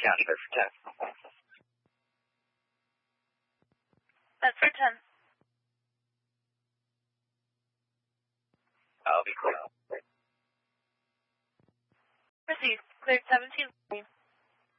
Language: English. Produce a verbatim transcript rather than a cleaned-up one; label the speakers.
Speaker 1: County, clear for ten.
Speaker 2: That's for ten.
Speaker 1: I'll be clear.
Speaker 2: Proceed. Cleared seventeen.